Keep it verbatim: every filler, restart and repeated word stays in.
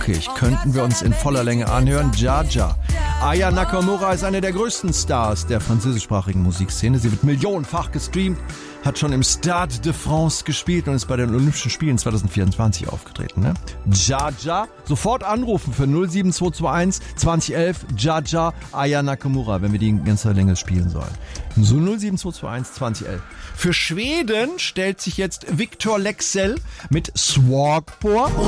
rockig, könnten wir uns in voller Länge anhören. Jaja. Aya Nakamura ist eine der größten Stars der französischsprachigen Musikszene. Sie wird millionenfach gestreamt, hat schon im Stade de France gespielt und ist bei den Olympischen Spielen zwanzig vierundzwanzig aufgetreten. Ne? Jaja. Sofort anrufen für null sieben zwei zwei eins zwanzig elf Jaja Aya Nakamura, wenn wir die in ganzer Länge spielen sollen. So null sieben zwei zwei eins zwanzig elf. Für Schweden stellt sich jetzt Victor Leksell mit Svagpår.